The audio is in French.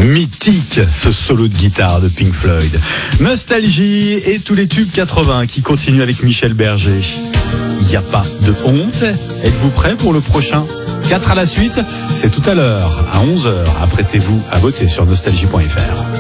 Mythique, ce solo de guitare de Pink Floyd. Nostalgie et tous les tubes 80 qui continuent avec Michel Berger. Il n'y a pas de honte. Êtes-vous prêts pour le prochain 4 à la suite? C'est tout à l'heure, à 11h. Apprêtez-vous à voter sur nostalgie.fr.